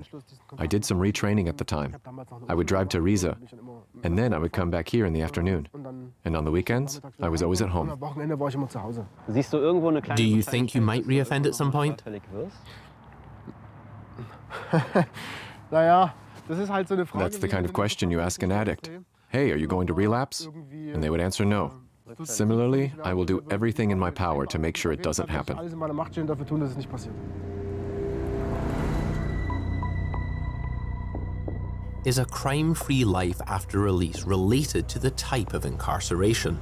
I did some retraining at the time. I would drive to Riesa, and then I would come back here in the afternoon. And on the weekends, I was always at home. Do you think you might reoffend at some point? That's the kind of question you ask an addict. Hey, are you going to relapse? And they would answer no. Similarly, I will do everything in my power to make sure it doesn't happen. Is a crime-free life after release related to the type of incarceration?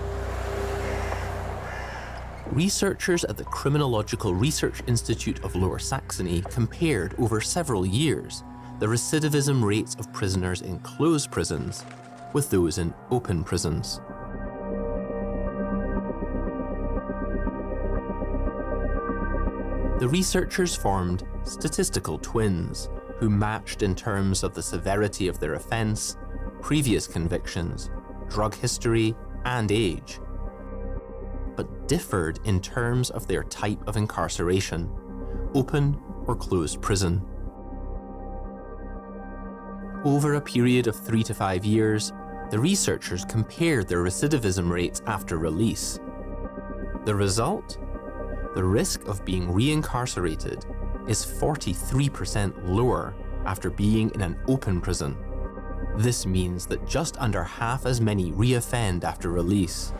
Researchers at the Criminological Research Institute of Lower Saxony compared over several years the recidivism rates of prisoners in closed prisons with those in open prisons. The researchers formed statistical twins who matched in terms of the severity of their offense, previous convictions, drug history, and age, but differed in terms of their type of incarceration, open or closed prison. Over a period of 3 to 5 years, the researchers compared their recidivism rates after release. The result? The risk of being reincarcerated is 43% lower after being in an open prison. This means that just under half as many reoffend after release.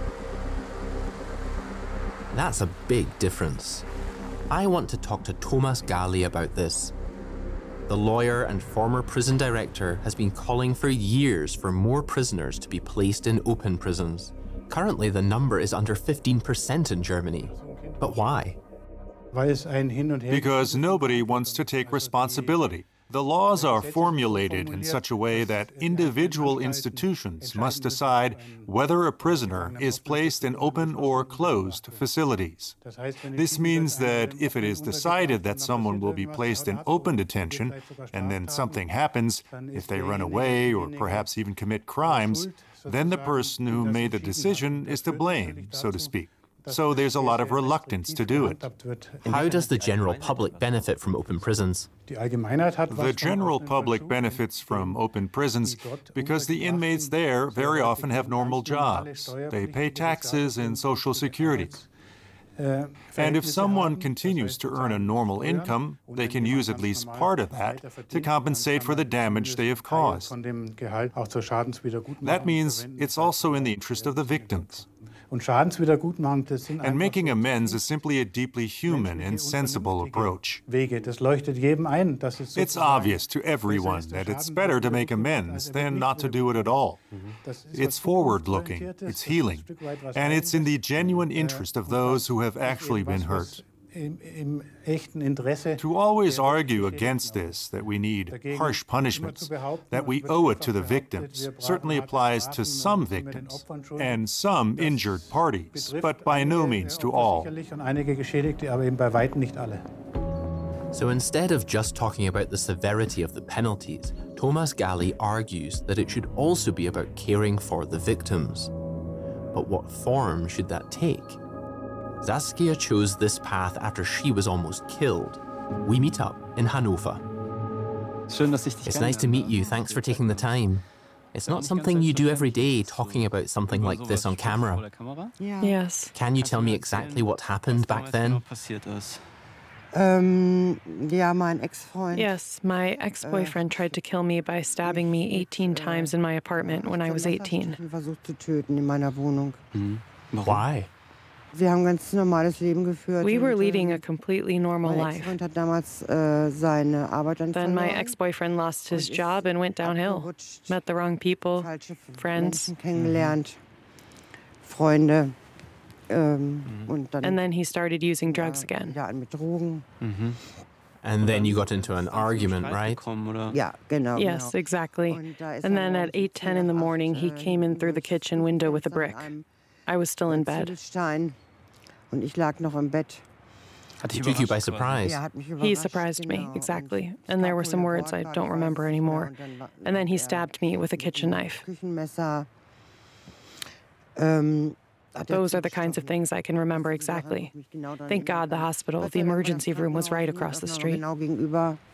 That's a big difference. I want to talk to Thomas Gali about this. The lawyer and former prison director has been calling for years for more prisoners to be placed in open prisons. Currently, the number is under 15% in Germany. But why? Because nobody wants to take responsibility. The laws are formulated in such a way that individual institutions must decide whether a prisoner is placed in open or closed facilities. This means that if it is decided that someone will be placed in open detention, and then something happens, if they run away or perhaps even commit crimes, then the person who made the decision is to blame, so to speak. So there's a lot of reluctance to do it. How does the general public benefit from open prisons? The general public benefits from open prisons because the inmates there very often have normal jobs. They pay taxes and social security. And if someone continues to earn a normal income, they can use at least part of that to compensate for the damage they have caused. That means it's also in the interest of the victims. And making amends is simply a deeply human and sensible approach. It's obvious to everyone that it's better to make amends than not to do it at all. It's forward-looking, it's healing, and it's in the genuine interest of those who have actually been hurt. To always argue against this, that we need harsh punishments, that we owe it to the victims, certainly applies to some victims and some injured parties, but by no means to all. So instead of just talking about the severity of the penalties, Thomas Gali argues that it should also be about caring for the victims. But what form should that take? Saskia chose this path after she was almost killed. We meet up in Hanover. It's nice to meet you. Thanks for taking the time. It's not something you do every day, talking about something like this on camera. Yes. Can you tell me exactly what happened back then? Yes, my ex-boyfriend tried to kill me by stabbing me 18 times in my apartment when I was 18. Why? We were leading a completely normal life. Then my ex-boyfriend lost his job and went downhill. Met the wrong people, friends. And then he started using drugs again. And then you got into an argument, right? Yes, exactly. And then at 8:10 in the morning, he came in through the kitchen window with a brick. I was still in bed. He took you by surprise. He surprised me, exactly. And there were some words I don't remember anymore. And then he stabbed me with a kitchen knife. Those are the kinds of things I can remember exactly. Thank God the hospital, the emergency room was right across the street.